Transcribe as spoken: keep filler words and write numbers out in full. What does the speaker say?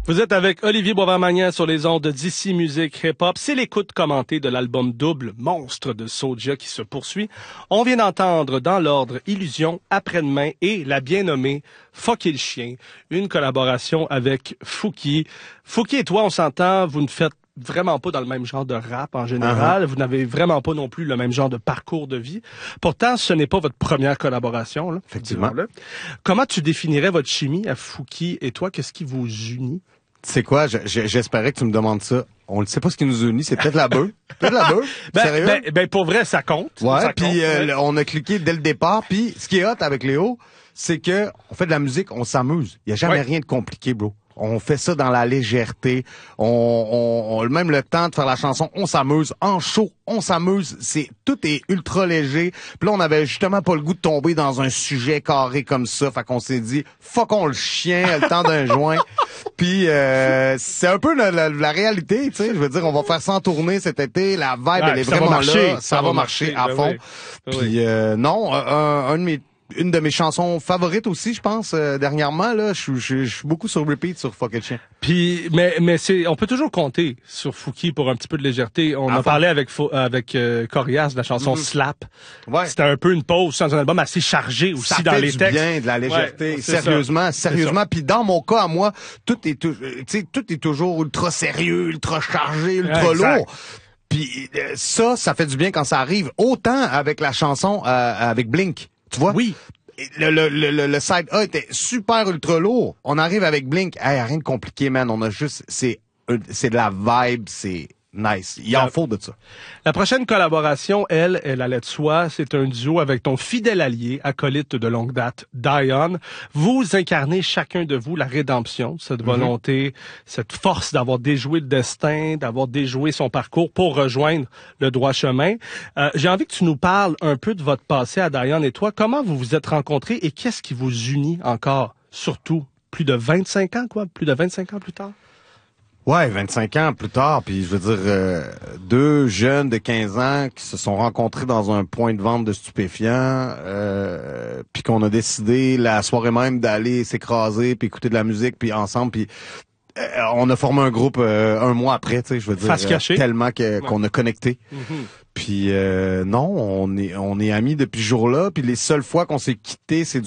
Vous êtes avec Olivier Boisvert-Magnan sur les ondes d'ici Musique Hip-Hop. C'est l'écoute commentée de l'album double Monstre de Soulja qui se poursuit. On vient d'entendre dans l'ordre Illusion, Après-demain et la bien nommée Fuck et le chien, une collaboration avec Fouki. Fouki et toi, on s'entend, vous ne faites vraiment pas dans le même genre de rap en général. Uh-huh. Vous n'avez vraiment pas non plus le même genre de parcours de vie. Pourtant, ce n'est pas votre première collaboration, là. Effectivement. Comment tu définirais votre chimie à Fouki et toi? Qu'est-ce qui vous unit? C'est quoi? Je, je, j'espérais que tu me demandes ça. On ne sait pas ce qui nous unit. C'est peut-être la bœuf. Peut-être la bœuf. ben, Sérieux? Ben, ben, pour vrai, ça compte. Ouais. Ça puis compte, euh, ouais. On a cliqué dès le départ. Puis ce qui est hot avec Léo, c'est que on fait de la musique, on s'amuse. Il y a jamais ouais. rien de compliqué, bro. On fait ça dans la légèreté. On, on, on même le temps de faire la chanson, on s'amuse. En show, on s'amuse. C'est tout est ultra léger. Puis là, on avait justement pas le goût de tomber dans un sujet carré comme ça. Fait qu'on s'est dit, fuckons le chien, le temps d'un joint. Puis euh, c'est un peu la, la, la réalité, tu sais. Je veux dire, on va faire ça en tournée cet été. La vibe, ouais, elle est vraiment là. Ça, ça va marcher, marcher à fond. Ben oui. Puis euh, non, un, un de mes Une de mes chansons favorites aussi, je pense, euh, dernièrement, là, je suis beaucoup sur repeat sur Fuck et le chien. Puis, mais, mais c'est, on peut toujours compter sur Fouki pour un petit peu de légèreté. On enfin. a parlé avec, avec, euh, Corias de la chanson mm-hmm. Slap. Ouais. C'était un peu une pause dans un album assez chargé aussi ça dans fait les du textes. bien, de la légèreté. Ouais, sérieusement, ça. sérieusement. Puis dans mon cas, à moi, tout est, tu sais, tout est toujours ultra sérieux, ultra chargé, ultra ouais, lourd. Puis euh, ça, ça fait du bien quand ça arrive. Autant avec la chanson, euh, avec Blink. Tu vois? Oui. Le, le, le, le side A était super ultra lourd. On arrive avec Blink. Hey, rien de compliqué, man. On a juste, c'est, c'est de la vibe, c'est nice. Il en faut de ça. La prochaine collaboration, elle, elle allait de soi. C'est un duo avec ton fidèle allié, acolyte de longue date, Dion. Vous incarnez chacun de vous la rédemption, cette volonté, mm-hmm. cette force d'avoir déjoué le destin, d'avoir déjoué son parcours pour rejoindre le droit chemin. Euh, j'ai envie que tu nous parles un peu de votre passé à Dion et toi. Comment vous vous êtes rencontrés et qu'est-ce qui vous unit encore, surtout plus de vingt-cinq ans, quoi, plus de vingt-cinq ans plus tard? Ouais, vingt-cinq ans plus tard, puis je veux dire, euh, deux jeunes de quinze ans qui se sont rencontrés dans un point de vente de stupéfiants, euh, puis qu'on a décidé la soirée même d'aller s'écraser, puis écouter de la musique, puis ensemble, puis euh, on a formé un groupe euh, un mois après, tu sais, je veux dire, face cachée. Euh, tellement que, ouais. qu'on a connecté. Mm-hmm. Puis euh, non, on est on est amis depuis ce jour-là, puis les seules fois qu'on s'est quittés, c'est